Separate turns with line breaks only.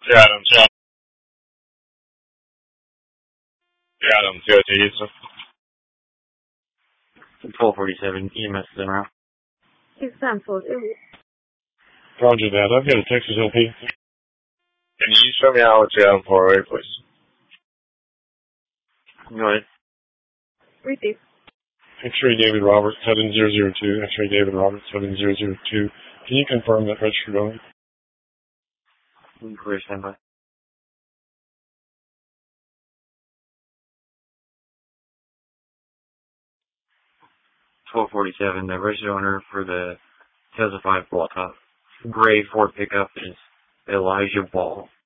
Adams. Adams, yeah, Jesus.
1247 EMS Center.
Stanford.
Roger that. I've got a Texas LP. Can you show me how it's Adam 408, please?
Go ahead.
Repeat.
X-ray David Roberts, 7002. X-ray David Roberts, 7002. Can you confirm that registered only?
Clear standby. 1247. The registered owner for the Tesla 5 Ball Top Gray Ford pickup is Elijah Ball.